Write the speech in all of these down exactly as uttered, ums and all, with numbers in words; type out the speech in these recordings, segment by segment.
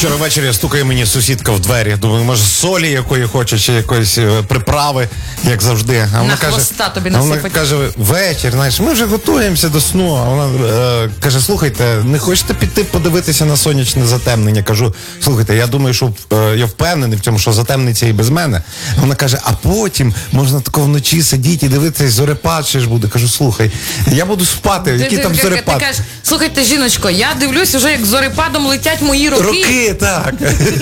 Вчора ввечері стукає мені сусідка в двері. Думаю, може солі якої хоче, чи якоїсь е, приправи, як завжди. А вона На каже, хвоста тобі а вона насипать. каже, вечір, знаєш, ми вже готуємося до сну. А вона е, каже, слухайте, не хочете піти подивитися на сонячне затемнення? Кажу, слухайте, я думаю, що е, я впевнений в цьому, що затемниться і без мене. А вона каже, а потім можна тако вночі сидіти і дивитися, зорепад ще ж буде. Кажу, слухай, я буду спати, який там ти, зорепад? Ти кажеш, слухайте, жіночко, я дивлюсь уже, як зорепадом летять мої роки. Роки, так.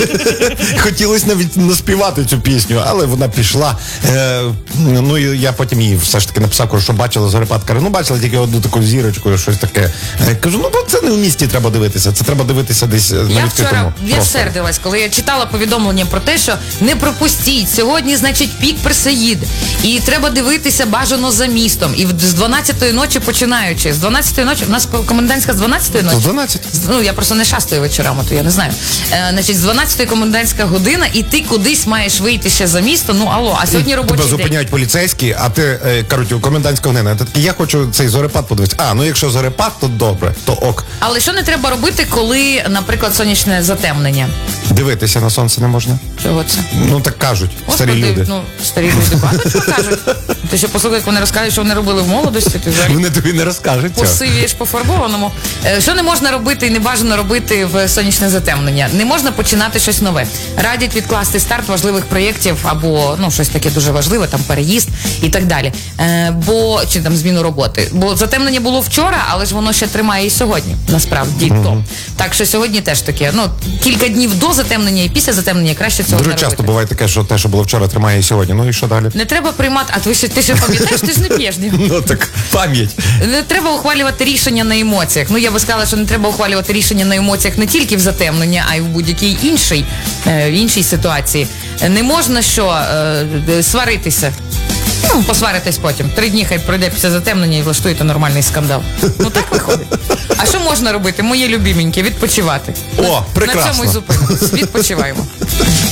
Хотілося навіть наспівати цю пісню, але вона пішла. Е, ну, і я потім їй все ж таки написав, кажу, що бачила зорепад. Каже, ну, бачила тільки одну таку зірочку, щось таке. Е, кажу, ну, бо це не в місті треба дивитися, це треба дивитися десь на Я відкритому вчора, я просторі. сердилась, коли я читала повідомлення про те, що не пропустіть, сьогодні, значить, пік Персеїд, і треба дивитися бажано за містом. І з дванадцятої ночі починаючи, з дванадцятої ночі, у нас комендантська з дванадцятої ночі? З дванадцять. Ну, я просто не шастую вечорами, то я не знаю. Е, значить, з дванадцятої комендантська година, і ти кудись маєш вийти ще за місто, ну, алло, а сьогодні робочий Тебе день. зупиняють поліцейські, а ти, е, кажуть, комендантська година. Ти такий, я хочу цей зорепад подивитися. А, ну якщо зорепад, то добре, то ок. Але що не треба робити, коли, наприклад, сонячне затемнення? Дивитися на сонце не можна. Чого це? Ну, так кажуть, старі Господи, люди. ну, старі люди багато чого кажуть. Ти ще послухай, як вони розкажуть, що вони робили в молодості, ти взагалі Вони тобі не розкажуть цього. посивієш по-фарбованому. Е, Що не можна робити і не бажано робити в сонячне затемнення? Не можна починати щось нове. Радять відкласти старт важливих проєктів або, ну, щось таке дуже важливе, там, переїзд і так далі. Е, бо, чи там зміну роботи. Бо затемнення було вчора, але ж воно ще тримає і сьогодні, насправді. Mm-hmm. Так що сьогодні теж таке, ну, кілька днів до затемнення і після затемнення краще цього Дуже не робити. часто буває таке, що те, що було вчора, тримає і сьогодні. Ну і що далі? Не треба приймати, а ти ще, ти ще пам'ятаєш, ти ж не п'єш. ні? Ну так, пам'ять. Не треба ухвалювати рішення на емоціях. Ну, я би сказала, що не треба ухвалювати рішення на емоціях не тільки в затемнення, а й в будь-якій іншій, е, іншій ситуації. Не можна що, е, сваритися. Ну, посваритись потім. Три дні хай пройде після затемнення і влаштуєте нормальний скандал. Ну, так виходить. А що можна робити? Моє любименьке, відпочивати. О, прекрасно. На цьому і зупинимось. Відпочиваємо.